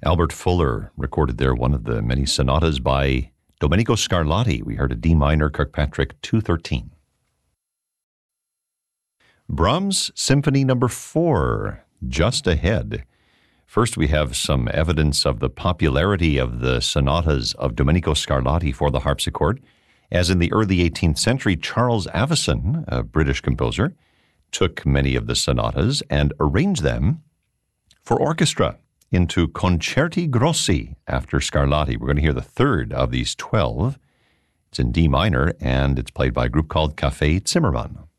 Albert Fuller recorded there one of the many sonatas by Domenico Scarlatti. We heard a D minor Kirkpatrick 213. Brahms Symphony No. 4, just ahead. First, we have some evidence of the popularity of the sonatas of Domenico Scarlatti for the harpsichord. As in the early 18th century, Charles Avison, a British composer, took many of the sonatas and arranged them for orchestra into concerti grossi after Scarlatti. We're going to hear the third of these 12. It's in D minor, and it's played by a group called Café Zimmermann.